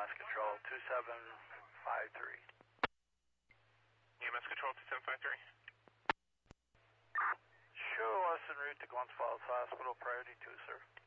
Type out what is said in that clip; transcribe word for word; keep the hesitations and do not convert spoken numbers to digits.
S Control two seven five three. E M S Control two seven five three. Show us en route to Glens Falls Hospital, priority two, sir.